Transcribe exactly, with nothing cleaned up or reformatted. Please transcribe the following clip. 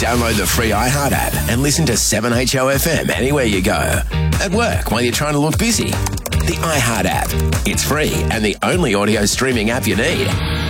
Download the free iHeart app and listen to seven H O F M anywhere you go. At work while you're trying to look busy. The iHeart app. It's free and the only audio streaming app you need.